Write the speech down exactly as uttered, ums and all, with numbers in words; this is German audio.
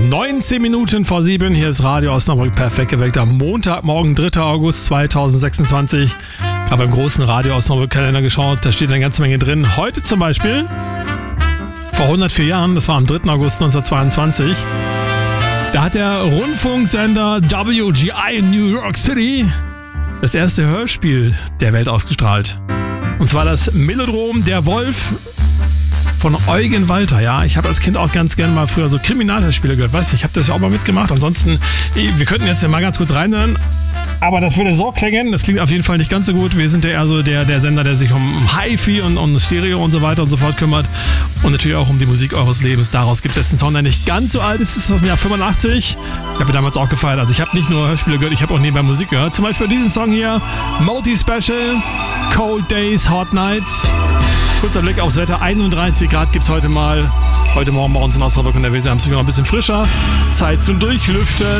neunzehn Minuten vor sieben, hier ist Radio Osnabrück perfekt geweckt am Montagmorgen, dritter August zweitausendsechsundzwanzig. Ich habe beim großen Radio Osnabrück Kalender geschaut, da steht eine ganze Menge drin. Heute zum Beispiel, vor hundertvier Jahren, das war am dritten August neunzehnhundertzweiundzwanzig, da hat der Rundfunksender W G I in New York City das erste Hörspiel der Welt ausgestrahlt. Und zwar das Melodrom Der Wolf von Eugen Walter. Ja, ich habe als Kind auch ganz gerne mal früher so Kriminalhörspiele gehört. Weißt du, ich habe das ja auch mal mitgemacht. Ansonsten, wir könnten jetzt ja mal ganz kurz reinhören. Aber das würde so klingen, das klingt auf jeden Fall nicht ganz so gut. Wir sind ja eher so der, der Sender, der sich um Hi-Fi und um Stereo und so weiter und so fort kümmert. Und natürlich auch um die Musik eures Lebens. Daraus gibt es jetzt einen Song, der nicht ganz so alt ist. Das ist aus dem Jahr fünfundachtzig. Ich habe mir damals auch gefeiert. Also ich habe nicht nur Hörspiele gehört, ich habe auch nebenbei Musik gehört. Zum Beispiel diesen Song hier, Moti Special, Cold Days, Hot Nights. Kurzer Blick aufs Wetter, einunddreißig Grad gibt es heute mal. Heute Morgen bei uns in Osnabrück und der Weser haben es sogar noch ein bisschen frischer. Zeit zum Durchlüften.